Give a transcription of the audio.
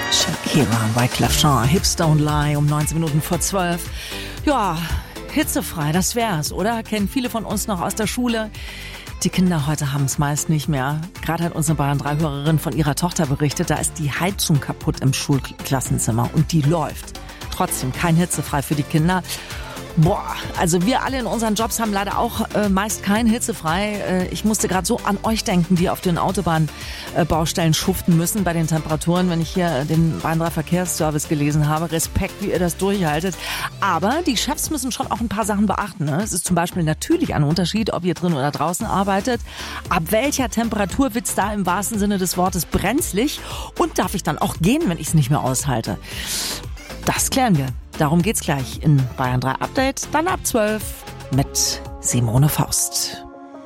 Shakira und Wyclef Jean, Hips Don't Lie, um 19 Minuten vor 12. Ja, hitzefrei, das wär's, oder? Kennen viele von uns noch aus der Schule. Die Kinder heute haben es meist nicht mehr. Gerade hat uns eine Bayern 3 Hörerin von ihrer Tochter berichtet, da ist die Heizung kaputt im Schulklassenzimmer und die läuft. Trotzdem kein hitzefrei für die Kinder. Boah, also wir alle in unseren Jobs haben leider auch meist kein hitzefrei. Ich musste gerade so an euch denken, die auf den Autobahnbaustellen schuften müssen bei den Temperaturen, wenn ich hier den Bayern 3 Verkehrsservice gelesen habe. Respekt, wie ihr das durchhaltet. Aber die Chefs müssen schon auch ein paar Sachen beachten. Ne? Es ist zum Beispiel natürlich ein Unterschied, ob ihr drin oder draußen arbeitet. Ab welcher Temperatur wird's da im wahrsten Sinne des Wortes brenzlig? Und darf ich dann auch gehen, wenn ich es nicht mehr aushalte? Das klären wir. Darum geht's gleich in Bayern 3 Update, dann ab 12 mit Simone Faust.